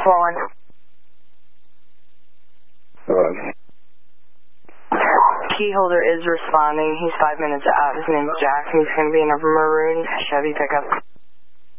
411. Key holder is responding. He's 5 minutes out. His name's Jack. He's going to be in a maroon Chevy pickup.